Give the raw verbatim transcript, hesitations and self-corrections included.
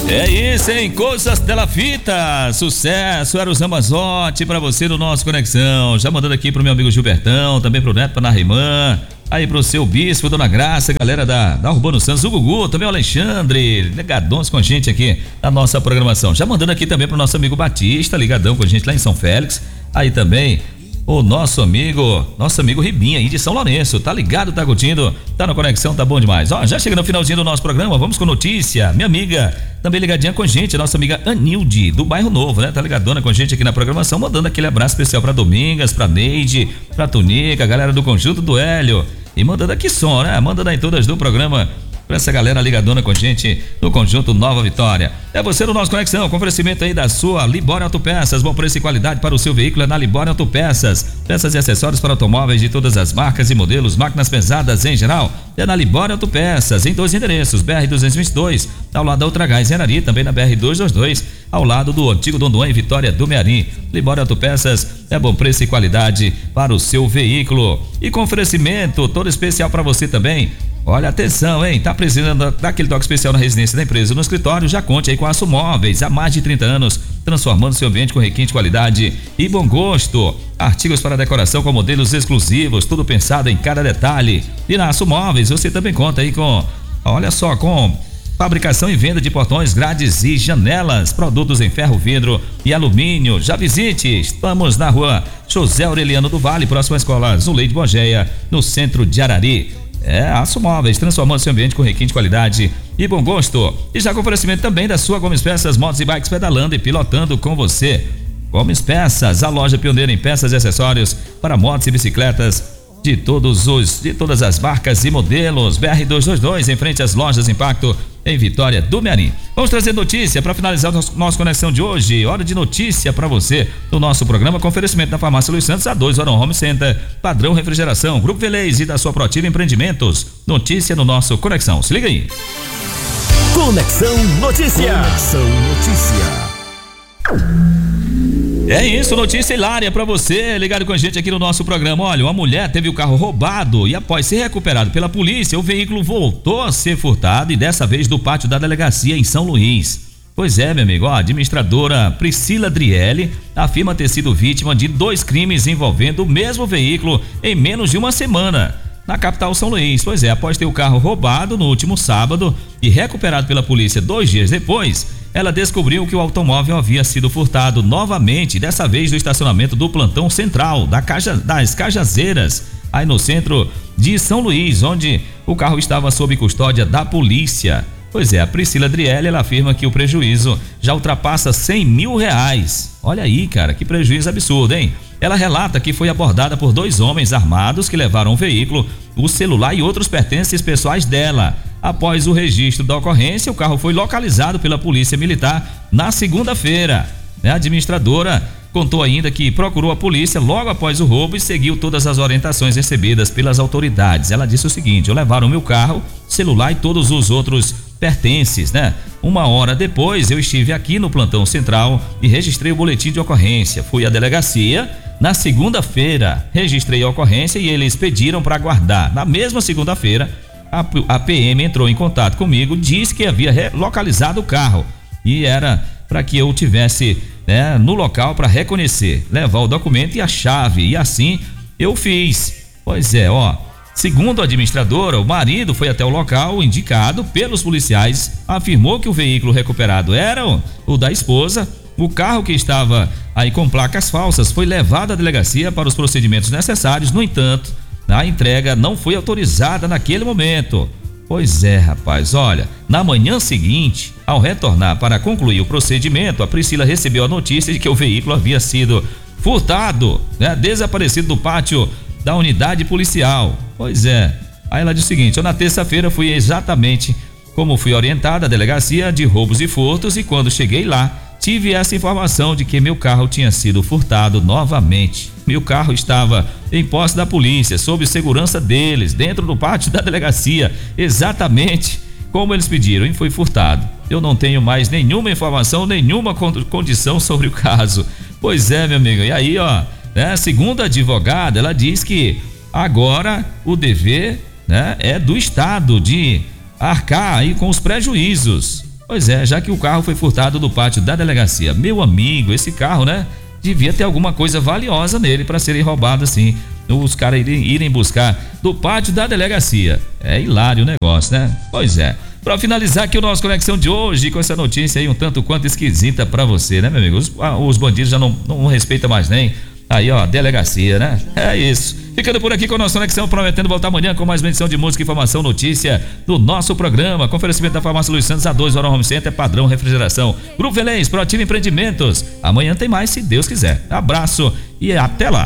É isso, hein? Coisas Tela Fita, sucesso, era o Zamazote pra você no nosso Conexão. Já mandando aqui pro meu amigo Gilbertão, também pro Neto Panarrimã, aí pro seu Bispo, Dona Graça, galera da, da Urbano Santos, o Gugu, também o Alexandre, ligadões com a gente aqui na nossa programação. Já mandando aqui também pro nosso amigo Batista, ligadão com a gente lá em São Félix, aí também o nosso amigo, nosso amigo Ribinha aí de São Lourenço, tá ligado, tá curtindo, tá na conexão, tá bom demais. Ó, já chega no finalzinho do nosso programa, vamos com notícia, minha amiga, também ligadinha com a gente, a nossa amiga Anilde, do Bairro Novo, né, tá ligadona com a gente aqui na programação, mandando aquele abraço especial pra Domingas, pra Neide, pra Tunica, a galera do Conjunto do Hélio, e mandando aqui som, né, mandando aí todas do programa, pra essa galera ligadona com a gente no Conjunto Nova Vitória. É você no nosso Conexão, com oferecimento aí da sua Libório Autopeças, bom preço e qualidade para o seu veículo é na Libório Autopeças. Peças e acessórios para automóveis de todas as marcas e modelos, máquinas pesadas em geral, é na Libório Autopeças, em dois endereços, B R duzentos e vinte e dois, ao lado da Ultragás em Arari, também na B R duzentos e vinte e dois, ao lado do antigo Dondoã em Vitória do Mearim. Libório Autopeças é bom preço e qualidade para o seu veículo. E com oferecimento todo especial para você também. Olha, atenção, hein? Tá precisando daquele toque especial na residência da empresa, no escritório? Já conte aí com a Aço Móveis, há mais de trinta anos, transformando seu ambiente com requinte, qualidade e bom gosto. Artigos para decoração com modelos exclusivos, tudo pensado em cada detalhe. E na Aço Móveis você também conta aí com, olha só, com fabricação e venda de portões, grades e janelas, produtos em ferro, vidro e alumínio. Já visite, estamos na rua José Aureliano do Vale, próxima à escola Zuleide Borgeia, no centro de Arari. É, Aço Móveis, transformando seu ambiente com requinte, qualidade e bom gosto. E já com oferecimento também da sua Gomes Peças, motos e bikes pedalando e pilotando com você. Gomes Peças, a loja pioneira em peças e acessórios para motos e bicicletas de todos os, de todas as marcas e modelos. B R duzentos e vinte e dois, em frente às lojas Impacto, em Vitória do Mearim. Vamos trazer notícia para finalizar nossa, nossa conexão de hoje. Hora de notícia para você no nosso programa, com oferecimento da Farmácia Luiz Santos, A dois Orão Home Center, Padrão Refrigeração, Grupo Velez e da sua Proativa Empreendimentos. Notícia no nosso Conexão. Se liga aí. Conexão Notícia. Conexão Notícia. É isso, notícia hilária pra você, ligado com a gente aqui no nosso programa. Olha, uma mulher teve o carro roubado e após ser recuperado pela polícia, o veículo voltou a ser furtado e dessa vez do pátio da delegacia em São Luís. Pois é, meu amigo, ó, a administradora Priscila Drielli afirma ter sido vítima de dois crimes envolvendo o mesmo veículo em menos de uma semana na capital São Luís. Pois é, após ter o carro roubado no último sábado e recuperado pela polícia dois dias depois, ela descobriu que o automóvel havia sido furtado novamente, dessa vez do estacionamento do plantão central da Caja, das Cajazeiras, aí no centro de São Luís, onde o carro estava sob custódia da polícia. Pois é, a Priscila Drielli, ela afirma que o prejuízo já ultrapassa cem mil reais. Olha aí, cara, que prejuízo absurdo, hein? Ela relata que foi abordada por dois homens armados que levaram o veículo, o celular e outros pertences pessoais dela. Após o registro da ocorrência, o carro foi localizado pela Polícia Militar na segunda-feira. A administradora contou ainda que procurou a polícia logo após o roubo e seguiu todas as orientações recebidas pelas autoridades. Ela disse o seguinte: eu levaram meu carro, celular e todos os outros pertences, né? Uma hora depois eu estive aqui no plantão central e registrei o boletim de ocorrência. Fui à delegacia na segunda-feira, registrei a ocorrência e eles pediram para guardar. Na mesma segunda-feira, a, a P M entrou em contato comigo, disse que havia localizado o carro e era para que eu tivesse, né, no local para reconhecer, levar o documento e a chave, e assim eu fiz. Pois é, ó, segundo a administradora, o marido foi até o local indicado pelos policiais, afirmou que o veículo recuperado era o, o da esposa. O carro, que estava aí com placas falsas, foi levado à delegacia para os procedimentos necessários. No entanto, a entrega não foi autorizada naquele momento. Pois é, rapaz, olha, na manhã seguinte, ao retornar para concluir o procedimento, a Priscila recebeu a notícia de que o veículo havia sido furtado, né, desaparecido do pátio da unidade policial. Pois é, aí ela diz o seguinte: eu na terça-feira fui exatamente como fui orientada à delegacia de roubos e furtos e quando cheguei lá, tive essa informação de que meu carro tinha sido furtado novamente. Meu carro estava em posse da polícia, sob segurança deles, dentro do pátio da delegacia, exatamente como eles pediram, e foi furtado. Eu não tenho mais nenhuma informação, nenhuma condição sobre o caso. Pois é, meu amigo, e aí, ó, né, segundo a advogada, ela diz que agora o dever, né, é do Estado de arcar aí com os prejuízos. Pois é, já que o carro foi furtado do pátio da delegacia. Meu amigo, esse carro, né? Devia ter alguma coisa valiosa nele para serem roubados assim. Os caras irem, irem buscar do pátio da delegacia. É hilário o negócio, né? Pois é. Para finalizar aqui o nosso Conexão de hoje, com essa notícia aí um tanto quanto esquisita para você, né, meu amigo? Os, os bandidos já não, não respeitam mais nem. Aí, ó, delegacia, né? É isso. Ficando por aqui com a nossa Conexão, prometendo voltar amanhã com mais uma edição de música, informação, notícia do nosso programa. Com oferecimento da Farmácia Luiz Santos, A dois Oral Home Center, Padrão Refrigeração. Grupo Velens, Proativa Empreendimentos. Amanhã tem mais, se Deus quiser. Abraço e até lá.